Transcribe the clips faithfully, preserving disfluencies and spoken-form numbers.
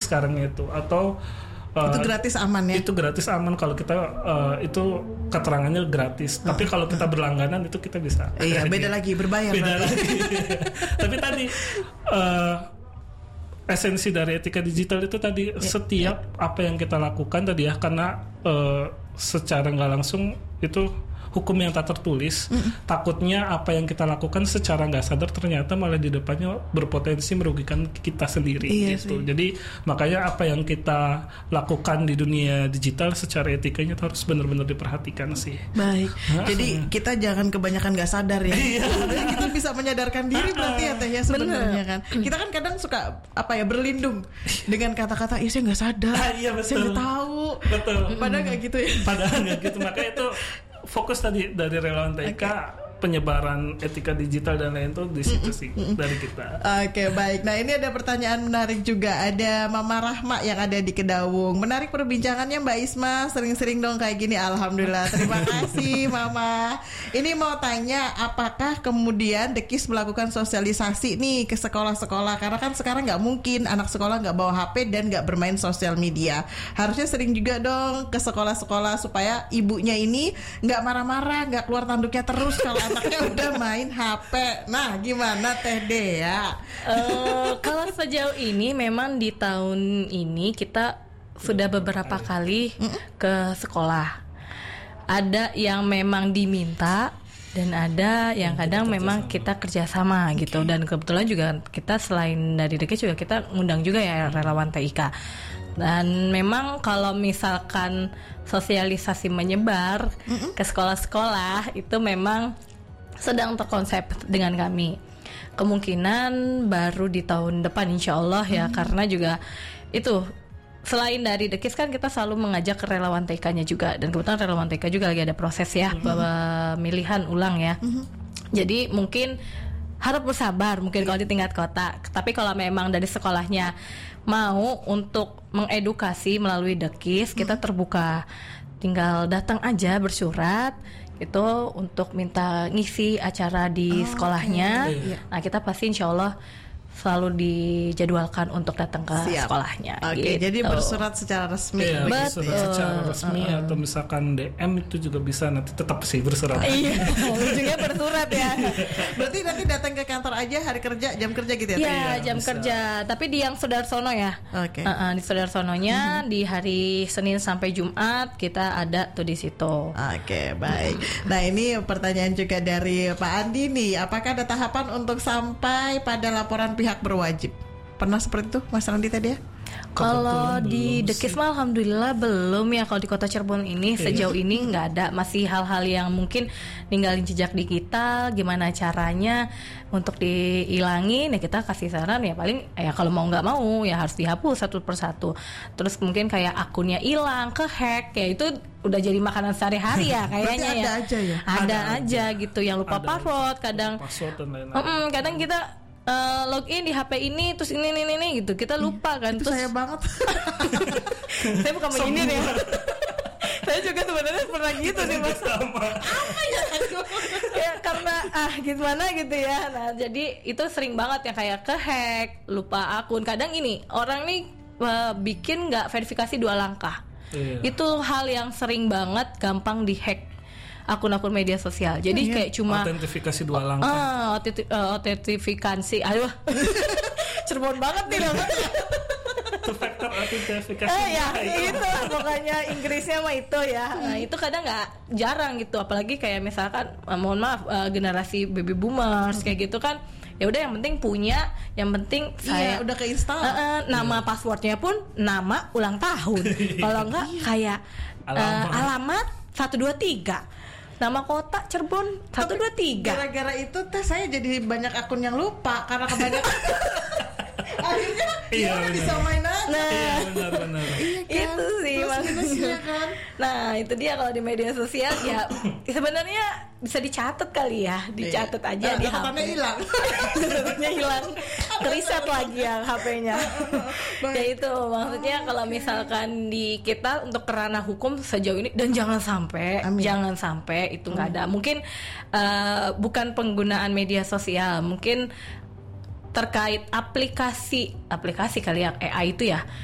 sekarang itu, atau uh, itu gratis aman ya? Itu gratis aman kalau kita uh, itu keterangannya gratis. Uh, Tapi kalau kita berlangganan itu kita bisa. Iya, beda lagi, berbayar. Beda lagi. Tapi tadi uh, esensi dari etika digital itu tadi yeah, setiap yeah. apa yang kita lakukan tadi ya, karena uh, secara nggak langsung itu hukum yang tak tertulis. Mm. Takutnya apa yang kita lakukan secara nggak sadar ternyata malah di depannya berpotensi merugikan kita sendiri. Iya gitu. Sih. Jadi makanya apa yang kita lakukan di dunia digital secara etikanya harus benar-benar diperhatikan sih. Baik. Jadi kita jangan kebanyakan nggak sadar ya. Jadi kita bisa menyadarkan diri berarti ya Teh ya sebenarnya kan. Kita kan kadang suka apa ya berlindung dengan kata-kata ya saya nggak sadar. Ah, iya betul. Saya nggak tahu. Betul. Padahal nggak gitu ya. Padahal nggak gitu. Makanya itu fokus tadi dari relawan T I K, okay. penyebaran etika digital dan lain itu di situ sih mm-hmm. dari kita. Oke okay, baik. Nah ini ada pertanyaan menarik juga. Ada Mama Rahma yang ada di Kedawung. Menarik perbincangannya Mbak Isma. Sering-sering dong kayak gini. Alhamdulillah. Terima kasih Mama. Ini mau tanya, apakah kemudian Dekis melakukan sosialisasi nih ke sekolah-sekolah? Karena kan sekarang nggak mungkin anak sekolah nggak bawa H P dan nggak bermain sosial media. Harusnya sering juga dong ke sekolah-sekolah supaya ibunya ini nggak marah-marah, nggak keluar tanduknya terus kalau anaknya udah main H P. Nah, gimana Teh Dea? Uh, kalau sejauh ini memang di tahun ini kita sudah beberapa kali ke sekolah. Ada yang memang diminta dan ada yang kadang kita memang kerjasama. kita kerjasama gitu. Okay. Dan kebetulan juga kita selain dari Dekis juga kita ngundang juga ya relawan T I K. Dan memang kalau misalkan sosialisasi menyebar mm-hmm. ke sekolah-sekolah itu memang sedang terkonsep dengan kami. Kemungkinan baru di tahun depan insya Allah ya, hmm. karena juga itu selain dari Dekis kan kita selalu mengajak ke relawan T K-nya juga, dan kebetulan relawan T K juga lagi ada proses ya hmm. pemilihan ulang ya. Hmm. Jadi mungkin harap bersabar mungkin kalau di tingkat kota. Tapi kalau memang dari sekolahnya mau untuk mengedukasi melalui Dekis, hmm. kita terbuka. Tinggal datang aja bersurat itu untuk minta ngisi acara di oh, sekolahnya. Okay. Nah kita pasti insya Allah selalu dijadwalkan untuk datang ke Siap. sekolahnya. Oke, okay, gitu. Jadi bersurat secara resmi. Iya, bersurat secara resmi uh, uh. atau misalkan D M itu juga bisa, nanti tetap sih bersurat. Iya, ujungnya bersurat ya. Berarti nanti datang ke kantor aja hari kerja, jam kerja gitu ya? Iya, ya, jam bisa. kerja. Tapi di yang Sudarsono ya. Oke. Okay. Uh, uh, di Sudarsononya mm-hmm. di hari Senin sampai Jumat kita ada tuh di situ. Oke, okay, baik. Nah ini pertanyaan juga dari Pak Andi nih. Apakah ada tahapan untuk sampai pada laporan pihak berwajib? Pernah seperti itu Mas Randi tadi ya? Kalau di Dekis mah alhamdulillah belum ya. Kalau di Kota Cirebon ini okay. sejauh ini nggak ada. Masih hal-hal yang mungkin ninggalin jejak digital, gimana caranya untuk dihilangin ya, kita kasih saran ya paling ya kalau mau nggak mau ya harus dihapus satu persatu. Terus mungkin kayak akunnya hilang, ke hack ya, itu udah jadi makanan sehari-hari ya kayaknya ya. Ada aja ya. Ada, ada aja gitu yang lupa ada password kadang. Password dan lain-lain. Mm-mm, kadang kita Uh, login di H P ini terus ini ini ini gitu kita lupa kan. Itu terus saya banget. Saya bukan menyindir ya. Saya juga sebenarnya pernah gitu nih Mas. Apa ya? Ya karena ah gimana gitu ya. Nah jadi itu sering banget ya kayak ke hack, lupa akun. Kadang ini orang nih uh, bikin nggak verifikasi dua langkah. Iya. Itu hal yang sering banget gampang di hack akun-akun media sosial. Jadi iya, kayak cuma autentifikasi dua langkah. Ah, autentifikasi. Aduh. Cirebon banget nih loh. Two factor autentifikasi. Eh ya, itu pokoknya Inggrisnya mah itu ya. Nah, itu kadang enggak jarang gitu, apalagi kayak misalkan mohon maaf uh, generasi baby boomers kayak gitu kan. Ya udah yang penting punya, yang penting saya iya, udah keinstal. Uh, uh, nama passwordnya pun nama ulang tahun. Kalau enggak kayak uh, alamat satu dua tiga. Nama kota Cirebon satu dua tiga. Gara-gara itu teh saya jadi banyak akun yang lupa karena kebanyakan. Akhirnya iya, ya bisa main aja. Nah, iya, benar-benar. Iya kan? Itu sih maksudnya kan. Nah itu dia kalau di media sosial ya sebenarnya bisa dicatat kali ya, dicatat aja nah, di H P. Catatannya hilang. Catatannya hilang. Riset lagi yang H P-nya. Ya itu maksudnya kalau misalkan di kita untuk kerana hukum sejauh ini, dan jangan sampai, Amin. jangan sampai itu nggak ada. Mungkin uh, bukan penggunaan media sosial, mungkin terkait aplikasi aplikasi kali ya A I itu ya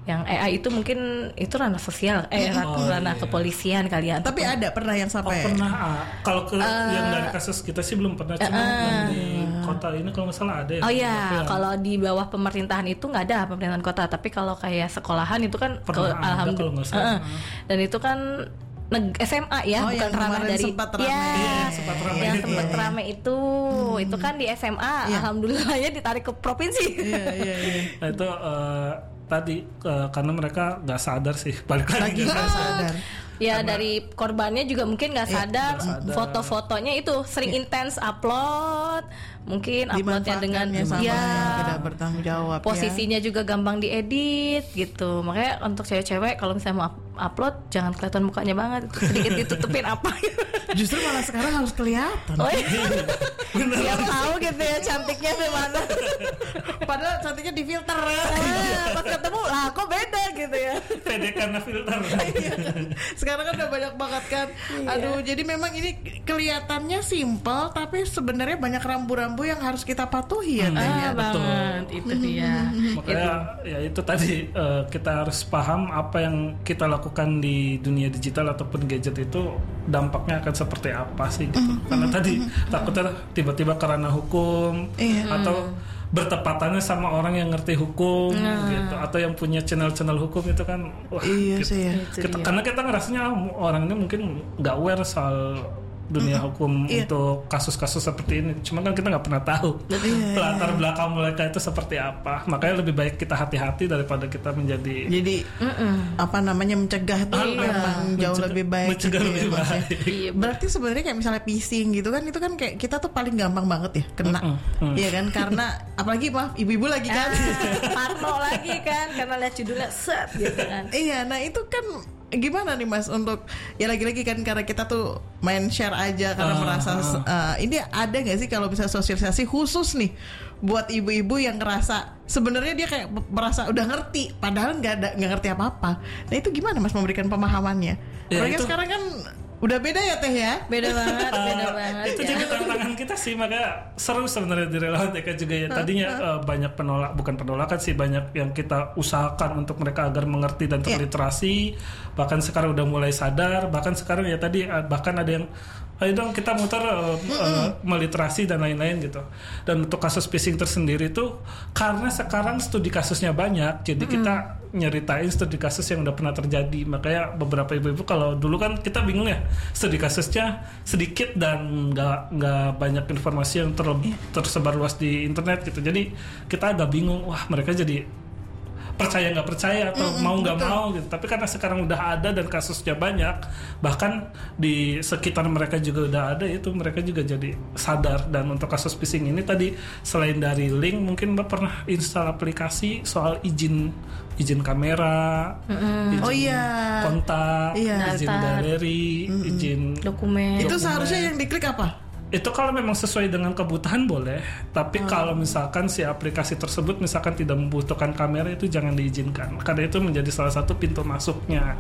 Yang A I itu mungkin itu ranah sosial, eh ranah, Oh, ranah iya. kepolisian kalian. Tapi ada pernah yang Oh, sampai pernah ah. Kalau ke yang dari kasus kita sih belum pernah, cuma yang di kota ini kalau nggak salah ada ya. Oh Tapi iya, yang- kalau di bawah pemerintahan itu nggak ada pemerintahan kota, tapi kalau kayak sekolahan itu kan Pernah ada alhamdulillah. kalau nggak salah. Dan itu kan neg- S M A ya, Oh, bukan yang ranah kemarin dari sempat rame. ya, Iya, sempat rame yang itu. sempat rame itu, itu kan di S M A, Iya. alhamdulillahnya ditarik ke provinsi. Iya iya iya. Nah, itu eh, tadi eh, karena mereka nggak sadar sih, balik lagi Lagi nggak nggak sadar. Ya dari korbannya juga mungkin nggak sadar, nggak sadar. foto-fotonya itu sering intens upload, mungkin uploadnya dengan Dimanfaatkannya sama ya yang tidak bertanggung jawab. posisinya juga gampang diedit gitu. Makanya untuk cewek-cewek kalau misalnya mau up- upload jangan kelihatan mukanya banget, sedikit ditutupin apa. Ya. Justru malah sekarang harus kelihatan. Oh iya. Dia tahu gitu ya cantiknya di mana. Padahal cantiknya di filter ya. Ah, pas ketemu lah kok beda gitu ya. pede karena filter. Iya. Sekarang kan udah banyak banget kan. Aduh, jadi memang ini kelihatannya simpel tapi sebenarnya banyak rambu-rambu yang harus kita patuhi ya, Teh, ya. Ah, banget itu dia. Makanya ya itu tadi eh, kita harus paham apa yang kita lakukan di dunia digital ataupun gadget itu dampaknya akan seperti apa sih gitu. Karena tadi takutnya tiba-tiba karena hukum Iya. atau bertepatannya sama orang yang ngerti hukum gitu atau yang punya channel-channel hukum itu kan wah, Iya gitu. sih ya. Itu Kita- dia. karena kita ngerasanya ah, orang ini mungkin nggak aware soal dunia hukum Iya. untuk kasus-kasus seperti ini. Cuma kan kita nggak pernah tahu Iya, latar belakang mereka itu seperti apa. Makanya lebih baik kita hati-hati daripada kita menjadi Jadi apa namanya mencegah tuh Ah, memang jauh mencegah- lebih baik. mencegah gitu ya, lebih Mas, ya. baik. Iya, Berarti sebenarnya kayak misalnya phishing gitu kan, itu kan kayak kita tuh paling gampang banget ya kena. Iya kan, karena apalagi maaf ibu-ibu lagi kan. Ah, Parno lagi kan karena lihat judulnya set gitu kan. Iya, nah itu kan gimana nih Mas untuk ya lagi-lagi kan karena kita tuh main share aja karena Ah, merasa uh, ini ada nggak sih kalau bisa sosialisasi khusus nih buat ibu-ibu yang ngerasa sebenarnya dia kayak merasa udah ngerti padahal nggak ada nggak ngerti apa-apa. Nah itu gimana Mas memberikan pemahamannya? Ya, Mereka itu- sekarang kan udah beda ya Teh ya. Beda banget, beda Uh, banget itu ya. jadi tantangan kita sih, makanya seru sebenarnya di relawan T K juga ya. Tadinya uh, banyak penolak, bukan penolakan sih, banyak yang kita usahakan untuk mereka agar mengerti dan terliterasi. Bahkan sekarang udah mulai sadar. Bahkan sekarang ya tadi uh, bahkan ada yang ayo dong kita muter uh, uh, meliterasi dan lain-lain gitu. Dan untuk kasus phishing tersendiri itu karena sekarang studi kasusnya banyak, jadi kita nyeritain studi kasus yang udah pernah terjadi. Makanya beberapa ibu-ibu kalau dulu kan kita bingung ya, studi kasusnya sedikit dan nggak nggak banyak informasi yang ter- tersebar luas di internet gitu. Jadi kita agak bingung, wah mereka jadi percaya nggak percaya atau mau nggak mau gitu. Tapi karena sekarang udah ada dan kasusnya banyak, bahkan di sekitar mereka juga udah ada, itu mereka juga jadi sadar. Dan untuk kasus phishing ini tadi selain dari link, mungkin Mbak pernah install aplikasi soal izin izin kamera, izin Oh iya. kontak, Iya. izin Daftar. galeri, izin Dokumen. Itu seharusnya yang diklik apa? itu kalau memang sesuai dengan kebutuhan boleh, tapi kalau misalkan si aplikasi tersebut misalkan tidak membutuhkan kamera, itu jangan diizinkan karena itu menjadi salah satu pintu masuknya.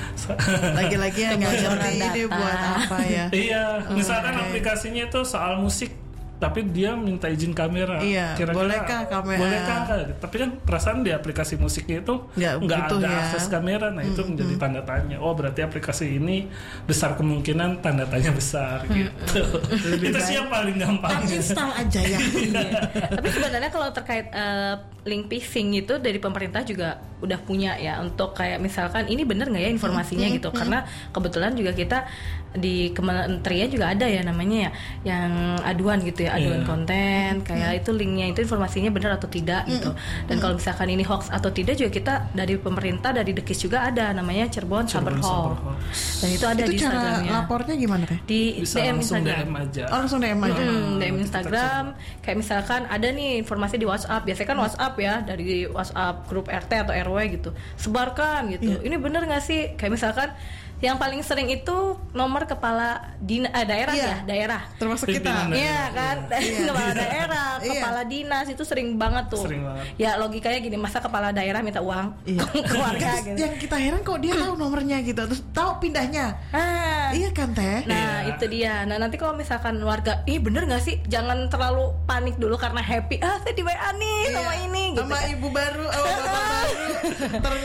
Lagi-lagi yang nggak Kebocoran ngerti ini data. buat apa ya? Iya, misalkan oke. aplikasinya itu soal musik tapi dia minta izin kamera. Iya, bolehkah kamera? Bolehkah? Tapi kan perasaan di aplikasi musiknya itu Nggak nggak butuh ada ya. akses kamera. Nah, itu menjadi tanda tanya. Oh, berarti aplikasi ini besar kemungkinan tanda tanya besar gitu. Itu sih yang paling gampang. Uninstall aja ya. Tapi sebenarnya kalau terkait eh, link phishing itu dari pemerintah juga udah punya ya untuk kayak misalkan ini bener nggak ya informasinya gitu, karena kebetulan juga kita di kementerian juga ada ya namanya ya yang aduan gitu ya, aduan Iya. konten kayak itu linknya itu informasinya benar atau tidak gitu. Dan kalau misalkan ini hoax atau tidak juga kita dari pemerintah dari Dekis juga ada namanya Cirebon Cyber Cirebon Hall. Cyber Hall. Dan itu ada Itu di cara Instagramnya. lapornya gimana Teh? Di Bisa D M langsung D Instagram. M aja. Oh langsung D M aja. Hmm, D M Instagram kayak misalkan ada nih informasi di WhatsApp, biasanya kan WhatsApp ya dari WhatsApp grup R T atau R W gitu, sebarkan gitu. Ini bener nggak sih? Kayak misalkan yang paling sering itu nomor kepala dina, eh, daerah Iya. ya daerah. Termasuk kita. Pimpinan. Iya kan, kepala daerah, Iya. kepala dinas itu sering banget tuh. Sering banget. Ya logikanya gini, masa kepala daerah minta uang Iya. ke warga Terus gitu. yang kita heran kok dia tahu nomornya gitu, terus tahu pindahnya. Ah, Iya kan Teh? Nah Iya. itu dia. Nah nanti kalau misalkan warga, ih bener nggak sih? Jangan terlalu panik dulu karena happy. Ah saya di W A nih sama Iya. ini gitu. Sama kan. ibu baru, sama bapak baru. Ternyata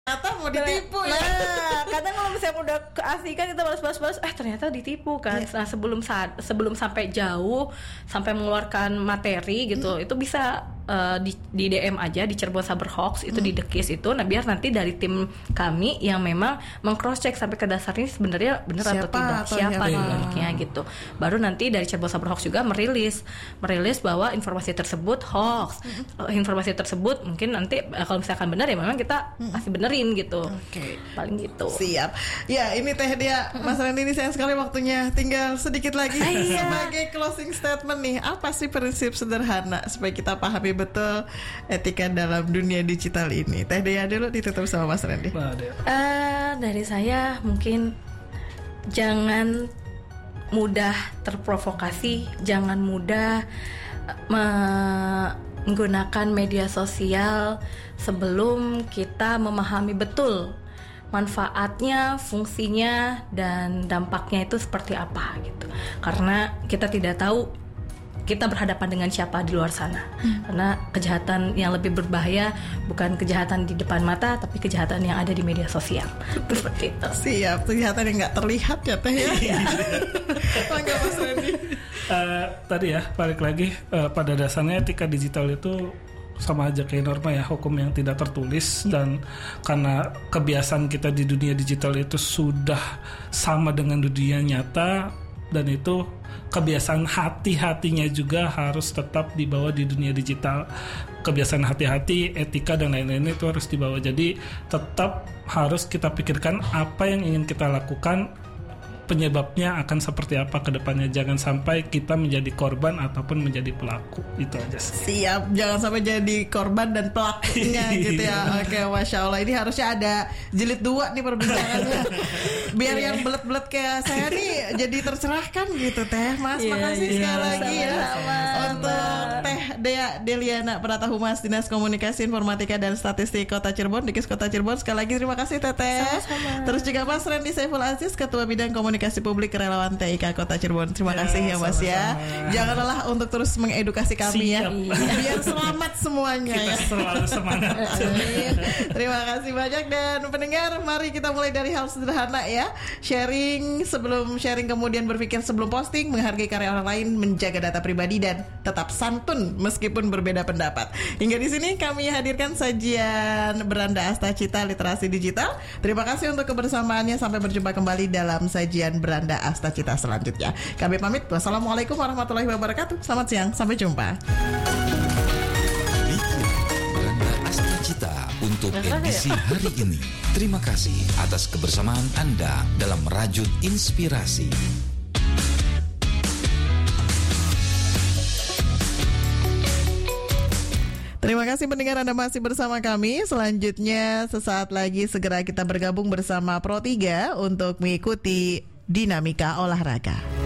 mau ditipu ya. Nah, kadang kalau misalnya udah keasikan kita balas-balas, eh ternyata ditipu kan. Nah, sebelum saat sebelum sampai jauh, sampai mengeluarkan materi gitu, hmm. itu bisa uh, di, di D M aja di Cirebon Cyber Hoax itu hmm. di dekis itu. Nah biar nanti dari tim kami yang memang meng-cross check sampai ke dasarnya sebenarnya benar atau tidak, atau siapa siapa dibaliknya gitu. Baru nanti dari Cirebon Cyber Hoax juga merilis merilis bahwa informasi tersebut hoax. Hmm. Informasi tersebut mungkin nanti kalau misalkan benar ya memang kita masih benerin gitu. Oke. Okay. Paling gitu. Siap. Ya, ini Teh Dia, Mas Randy ini sayang sekali waktunya tinggal sedikit lagi. Iya. Sebagai closing statement nih, apa sih prinsip sederhana supaya kita pahami betul etika dalam dunia digital ini? Teh Dia dulu ditutup sama Mas Randy. Uh, dari saya mungkin jangan mudah terprovokasi, jangan mudah me- menggunakan media sosial sebelum kita memahami betul manfaatnya, fungsinya, dan dampaknya itu seperti apa gitu. Karena kita tidak tahu kita berhadapan dengan siapa di luar sana. Hmm. Karena kejahatan yang lebih berbahaya bukan kejahatan di depan mata, tapi kejahatan yang ada di media sosial. Seperti itu. Siap, kejahatan yang nggak terlihat ya Teh ya. Mangga Mas Randy. Uh, tadi ya balik lagi uh, pada dasarnya etika digital itu sama aja kayak norma ya, hukum yang tidak tertulis. Dan karena kebiasaan kita di dunia digital itu sudah sama dengan dunia nyata, dan itu kebiasaan hati-hatinya juga harus tetap dibawa di dunia digital. Kebiasaan hati-hati, etika dan lain-lain itu harus dibawa. Jadi tetap harus kita pikirkan apa yang ingin kita lakukan, penyebabnya akan seperti apa ke depannya. Jangan sampai kita menjadi korban ataupun menjadi pelaku. Itu aja sih. Siap, jangan sampai jadi korban dan pelakunya gitu ya. Oke, Masya Allah. Ini harusnya ada jilid dua nih perbincangannya. Biar yang belet-belet kayak saya nih jadi tercerahkan gitu Teh. Mas, yeah, makasih yeah. sekali lagi ya. Sama-sama. Untuk Teh Dea Deliana, Penata Humas Dinas Komunikasi Informatika dan Statistik Kota Cirebon, Dikes Kota Cirebon. Sekali lagi terima kasih Teteh. Sama-sama. Terus juga Mas Randy Saiful Aziz, Ketua Bidang Komunikasi Publik Relawan T I K Kota Cirebon. Terima ya, kasih ya Mas sama-sama. Ya. Jangan lelah untuk terus mengedukasi kami. Siap. Ya. Biar selamat semuanya. Kita ya. selalu semangat. Terima kasih banyak, dan pendengar, mari kita mulai dari hal sederhana ya. Sharing sebelum sharing, kemudian berpikir sebelum posting, menghargai karya orang lain, menjaga data pribadi, dan tetap santun meskipun berbeda pendapat. Hingga di sini kami hadirkan sajian Beranda Asta Cita Literasi Digital. Terima kasih untuk kebersamaannya. Sampai berjumpa kembali dalam sajian Beranda Asta Cita selanjutnya. Kami pamit. Wassalamualaikum warahmatullahi wabarakatuh. Selamat siang. Sampai jumpa. Beranda Asta Cita untuk edisi hari ini. Terima kasih atas kebersamaan Anda dalam Merajut Inspirasi. Terima kasih pendengar, Anda masih bersama kami. Selanjutnya sesaat lagi segera kita bergabung bersama Pro tiga untuk mengikuti dinamika olahraga.